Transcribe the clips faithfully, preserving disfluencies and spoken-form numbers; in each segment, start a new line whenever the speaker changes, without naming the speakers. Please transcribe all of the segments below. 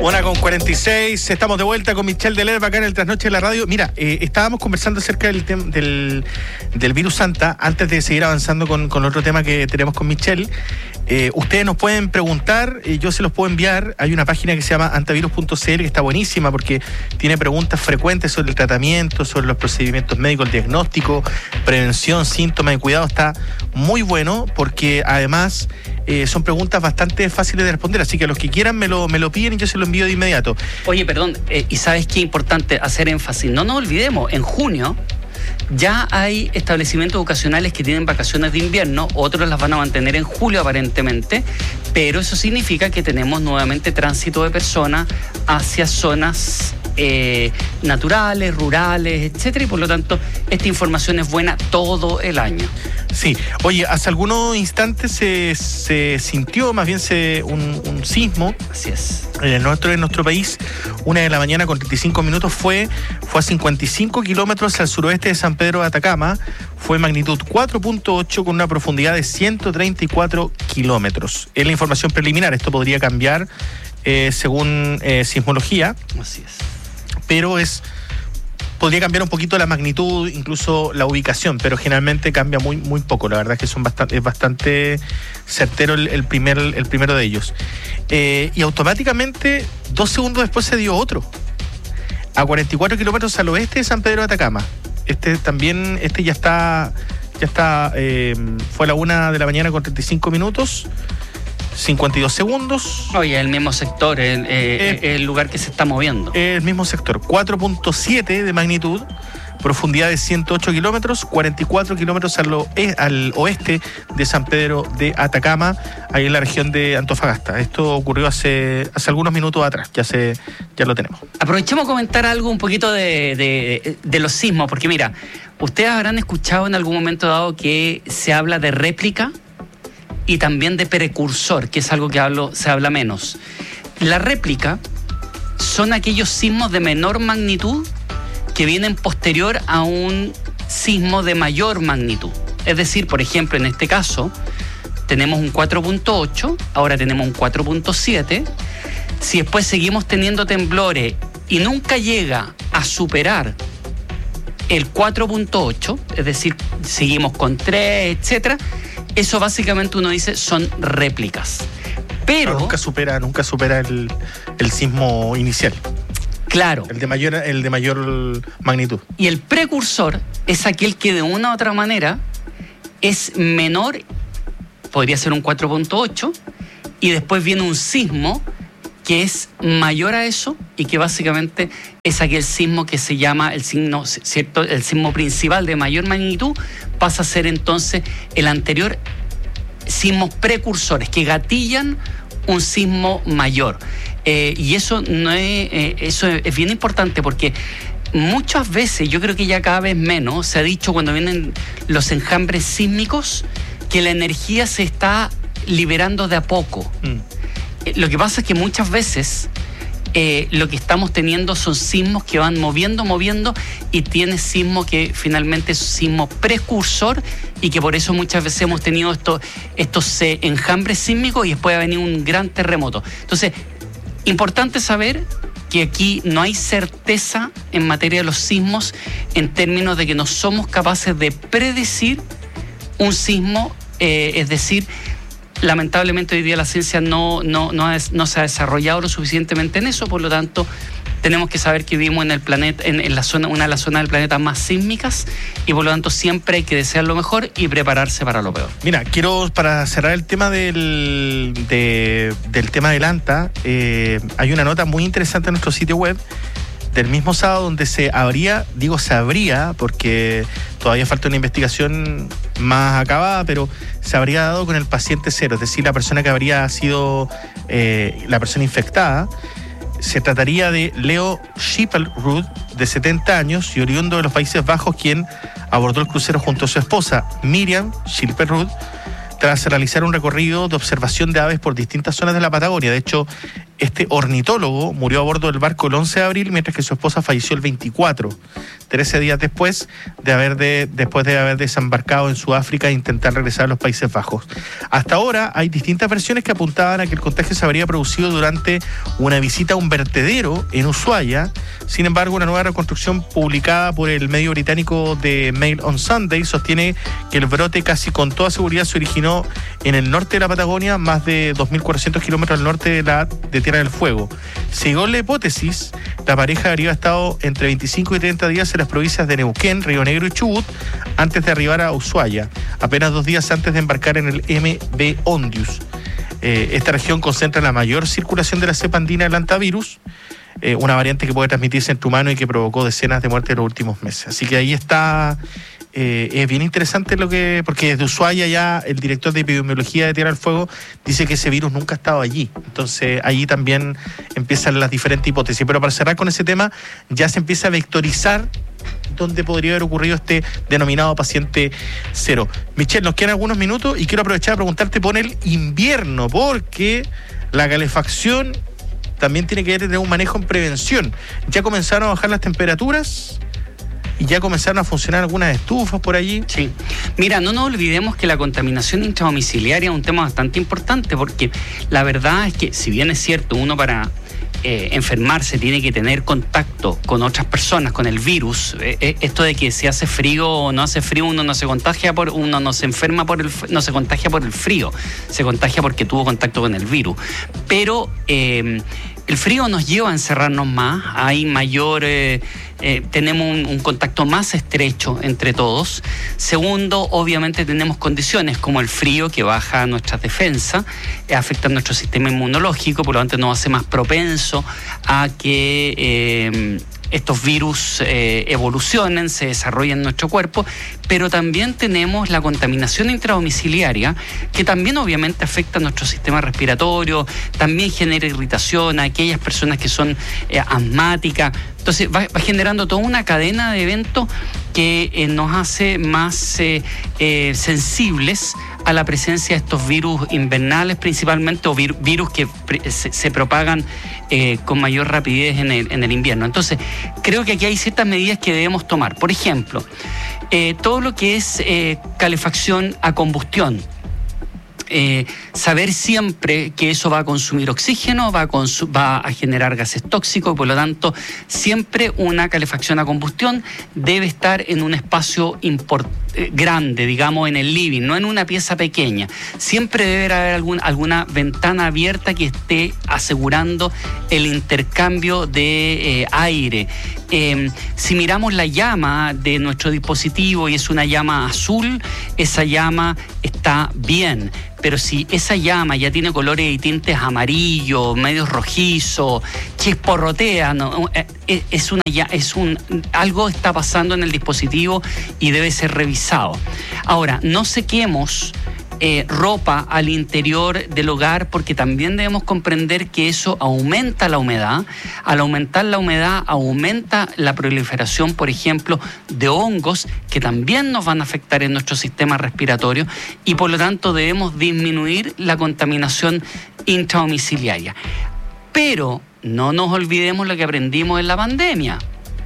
Una con cuarenta y seis, estamos de vuelta con Michelle Delerba acá en el Trasnoche de la Radio. Mira, eh, estábamos conversando acerca del, tem- del, del virus Santa. Antes de seguir avanzando con, con otro tema que tenemos con Michelle, eh, ustedes nos pueden preguntar, eh, yo se los puedo enviar. Hay una página que se llama antivirus punto c l que está buenísima porque tiene preguntas frecuentes sobre el tratamiento, sobre los procedimientos médicos, el diagnóstico, prevención, síntomas y cuidado. Está muy bueno porque además eh, son preguntas bastante fáciles de responder, así que los que quieran me lo, me lo piden y yo se lo envío de inmediato.
Oye, perdón, eh, y sabes qué importante hacer énfasis, no nos olvidemos, en junio ya hay establecimientos educacionales que tienen vacaciones de invierno, otros las van a mantener en julio aparentemente, pero eso significa que tenemos nuevamente tránsito de personas hacia zonas eh, naturales, rurales, etcétera, y por lo tanto esta información es buena todo el año.
Sí, oye, hace algunos instantes se, se sintió más bien se, un, un sismo.
Así es.
En el nuestro, en nuestro país, una de la mañana con treinta y cinco minutos fue, fue a cincuenta y cinco kilómetros al suroeste de San Pedro de Atacama. Fue magnitud cuatro punto ocho con una profundidad de ciento treinta y cuatro kilómetros. Es la información preliminar, esto podría cambiar eh, según eh, sismología.
Así es.
Pero es... podría cambiar un poquito la magnitud, incluso la ubicación, pero generalmente cambia muy muy poco. La verdad es que son bastante, es bastante certero el, el, primer, el primero de ellos. Eh, y automáticamente, dos segundos después se dio otro, a cuarenta y cuatro kilómetros al oeste de San Pedro de Atacama. Este también, este ya está, ya está, eh, fue a la una de la mañana con treinta y cinco minutos. cincuenta y dos segundos.
Oye, el mismo sector, el, eh, eh, el lugar que se está moviendo.
El mismo sector, cuatro punto siete de magnitud, profundidad de ciento ocho kilómetros, cuarenta y cuatro kilómetros al, o, al oeste de San Pedro de Atacama, ahí en la región de Antofagasta. Esto ocurrió hace, hace algunos minutos atrás, ya, se, ya lo tenemos.
Aprovechemos a comentar algo un poquito de, de, de los sismos, porque mira, ustedes habrán escuchado en algún momento dado que se habla de réplica y también de precursor, que es algo que hablo, se habla menos. La réplica son aquellos sismos de menor magnitud que vienen posterior a un sismo de mayor magnitud. Es decir, por ejemplo, en este caso, tenemos un cuatro punto ocho, ahora tenemos un cuatro punto siete. Si después seguimos teniendo temblores y nunca llega a superar el cuatro punto ocho, es decir, seguimos con tres, etcétera, eso básicamente uno dice son réplicas. Pero
no, nunca supera, nunca supera el, el sismo inicial.
Claro.
El de mayor, el de mayor magnitud.
Y el precursor es aquel que de una u otra manera es menor, podría ser un cuatro punto ocho, y después viene un sismo que es mayor a eso y que básicamente es aquel sismo que se llama el sismo, ¿cierto? El sismo principal de mayor magnitud pasa a ser entonces el anterior, sismos precursores que gatillan un sismo mayor. Eh, y eso, no es, eh, eso es bien importante porque muchas veces, yo creo que ya cada vez menos, se ha dicho cuando vienen los enjambres sísmicos que la energía se está liberando de a poco. Mm. Lo que pasa es que muchas veces eh, lo que estamos teniendo son sismos que van moviendo, moviendo y tiene sismo que finalmente es sismo precursor y que por eso muchas veces hemos tenido estos, estos eh, enjambres sísmicos y después va a venir un gran terremoto. Entonces, importante saber que aquí no hay certeza en materia de los sismos en términos de que no somos capaces de predecir un sismo, eh, es decir, lamentablemente hoy día la ciencia no, no, no, es, no se ha desarrollado lo suficientemente en eso, por lo tanto tenemos que saber que vivimos en el planeta, en, en la zona, una de las zonas del planeta más sísmicas y por lo tanto siempre hay que desear lo mejor y prepararse para lo peor.
Mira, quiero para cerrar el tema del, de, del tema del ANTA, eh, hay una nota muy interesante en nuestro sitio web del mismo sábado donde se habría, digo se habría, porque todavía falta una investigación más acabada, pero se habría dado con el paciente cero, es decir, la persona que habría sido eh, la persona infectada. Se trataría de Leo Schipperud, de setenta años y oriundo de los Países Bajos, quien abordó el crucero junto a su esposa Miriam Schipperud, tras realizar un recorrido de observación de aves por distintas zonas de la Patagonia. De hecho, este ornitólogo murió a bordo del barco el once de abril, mientras que su esposa falleció el veinticuatro, trece días después de haber de, después de haber desembarcado en Sudáfrica e intentar regresar a los Países Bajos. Hasta ahora hay distintas versiones que apuntaban a que el contagio se habría producido durante una visita a un vertedero en Ushuaia. Sin embargo, una nueva reconstrucción publicada por el medio británico The Mail on Sunday sostiene que el brote casi con toda seguridad se originó en el norte de la Patagonia, más de dos mil cuatrocientos kilómetros al norte de la de Tierra del Fuego. Según la hipótesis, la pareja habría estado entre veinticinco y treinta días en las provincias de Neuquén, Río Negro y Chubut antes de arribar a Ushuaia, apenas dos días antes de embarcar en el M V Ondius. Eh, esta región concentra la mayor circulación de la cepa andina del hantavirus, eh, una variante que puede transmitirse entre humanos y que provocó decenas de muertes en los últimos meses. Así que ahí está. Eh, es bien interesante lo que, porque desde Ushuaia ya el director de epidemiología de Tierra del Fuego dice que ese virus nunca ha estado allí. Entonces allí también empiezan las diferentes hipótesis. Pero para cerrar con ese tema, ya se empieza a vectorizar dónde podría haber ocurrido este denominado paciente cero. Michelle, nos quedan algunos minutos y quiero aprovechar a preguntarte por el invierno, porque la calefacción también tiene que tener un manejo en prevención. ¿Ya comenzaron a bajar las temperaturas? ¿Y ya comenzaron a funcionar algunas estufas por allí?
Sí. Mira, no nos olvidemos que la contaminación intradomiciliaria es un tema bastante importante, porque la verdad es que, si bien es cierto, uno para eh, enfermarse tiene que tener contacto con otras personas, con el virus, eh, esto de que si hace frío o no hace frío, uno no se contagia por, uno no se enferma por el, no se contagia por el frío, se contagia porque tuvo contacto con el virus. Pero eh, el frío nos lleva a encerrarnos más, hay mayor... Eh, Eh, tenemos un, un contacto más estrecho entre todos. Segundo, obviamente tenemos condiciones como el frío que baja nuestras defensas, eh, afecta nuestro sistema inmunológico, por lo tanto nos hace más propenso a que eh, estos virus eh, evolucionen, se desarrollen en nuestro cuerpo, pero también tenemos la contaminación intradomiciliaria, que también obviamente afecta a nuestro sistema respiratorio, también genera irritación a aquellas personas que son eh, asmáticas. Entonces va, va generando toda una cadena de eventos que eh, nos hace más eh, eh, sensibles a la presencia de estos virus invernales principalmente, o vir, virus que se, se propagan eh, con mayor rapidez en el, en el invierno. Entonces, creo que aquí hay ciertas medidas que debemos tomar. Por ejemplo, eh, todo lo que es eh, calefacción a combustión. Eh, saber siempre que eso va a consumir oxígeno, va a, consu- va a generar gases tóxicos, y por lo tanto siempre una calefacción a combustión debe estar en un espacio import- eh, grande, digamos en el living, no en una pieza pequeña. Siempre debe haber algún, alguna ventana abierta que esté asegurando el intercambio de eh, aire. Eh, si miramos la llama de nuestro dispositivo y es una llama azul, esa llama está bien. Pero si esa llama ya tiene colores y tintes amarillos, medios rojizos, chisporrotea, ¿no? es una ya es un algo está pasando en el dispositivo y debe ser revisado. Ahora, no sequemos Eh, ropa al interior del hogar, porque también debemos comprender que eso aumenta la humedad. Al aumentar la humedad, aumenta la proliferación, por ejemplo, de hongos que también nos van a afectar en nuestro sistema respiratorio, y por lo tanto debemos disminuir la contaminación intradomiciliaria. Pero no nos olvidemos lo que aprendimos en la pandemia: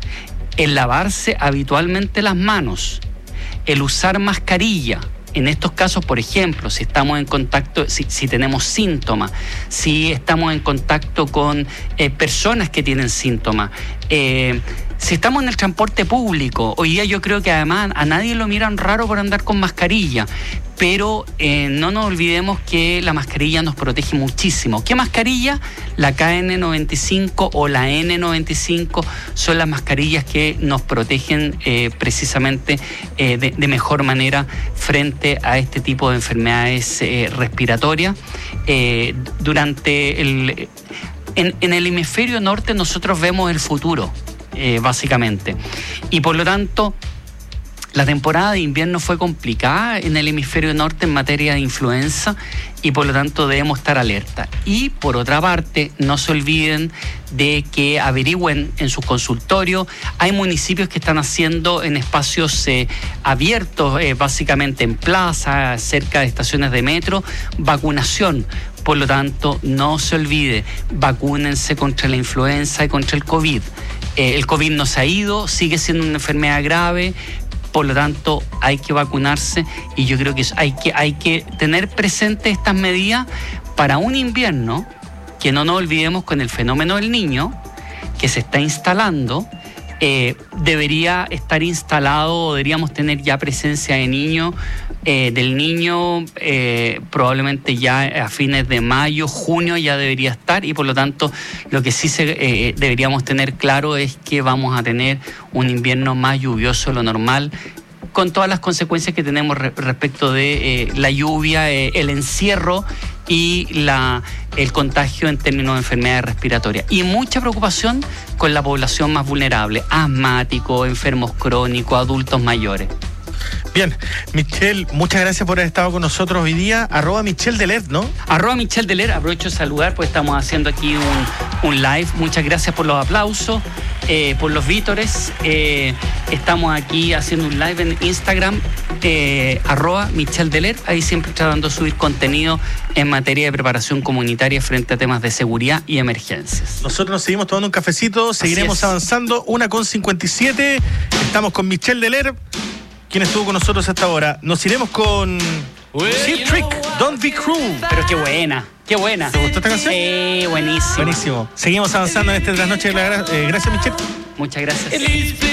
el lavarse habitualmente las manos, el usar mascarilla. En estos casos, por ejemplo, si estamos en contacto, si, si tenemos síntomas, si estamos en contacto con eh, personas que tienen síntomas, eh, si estamos en el transporte público, hoy día yo creo que además a nadie lo miran raro por andar con mascarilla, pero eh, no nos olvidemos que la mascarilla nos protege muchísimo. ¿Qué mascarilla? La K N noventa y cinco o la N noventa y cinco son las mascarillas que nos protegen eh, precisamente eh, de, de mejor manera frente a este tipo de enfermedades eh, respiratorias. Eh, durante el... En, en el hemisferio norte nosotros vemos el futuro, eh, básicamente. Y por lo tanto, La temporada de invierno fue complicada en el hemisferio norte en materia de influenza y por lo tanto debemos estar alerta. Y por otra parte, no se olviden de que averigüen en sus consultorios. Hay municipios que están haciendo en espacios eh, abiertos, eh, básicamente en plazas, cerca de estaciones de metro, vacunación. Por lo tanto, no se olvide, vacúnense contra la influenza y contra el COVID. Eh, el COVID no se ha ido, sigue siendo una enfermedad grave. Por lo tanto, hay que vacunarse y yo creo que hay que, hay que tener presente estas medidas para un invierno que no nos olvidemos con el fenómeno del niño que se está instalando. Eh, debería estar instalado o deberíamos tener ya presencia de niño, eh, del niño eh, probablemente ya a fines de mayo, junio ya debería estar y por lo tanto lo que sí se, eh, deberíamos tener claro es que vamos a tener un invierno más lluvioso de lo normal, con todas las consecuencias que tenemos re- respecto de eh, la lluvia, eh, el encierro y la, el contagio en términos de enfermedades respiratorias. Y mucha preocupación con la población más vulnerable, asmáticos, enfermos crónicos, adultos mayores.
Bien, Michelle, muchas gracias por haber estado con nosotros hoy día. Arroba Michelle Deler, ¿no?
Arroba Michelle Deler, aprovecho de saludar, pues estamos haciendo aquí un, un live. Muchas gracias por los aplausos, eh, por los vítores. Eh, estamos aquí haciendo un live en Instagram, eh, arroba Michelle Deler, ahí siempre tratando de subir contenido en materia de preparación comunitaria frente a temas de seguridad y emergencias.
Nosotros nos seguimos tomando un cafecito, seguiremos avanzando, una con cincuenta y siete. Estamos con Michelle Deler, quien estuvo con nosotros hasta ahora. Nos iremos con Cheap Trick, Don't Be Cruel.
Pero qué buena, qué buena.
¿Te gustó esta canción?
Sí, buenísimo.
Buenísimo. Seguimos avanzando en este trasnoche de la gra- eh, gracias, Michelle.
Muchas gracias.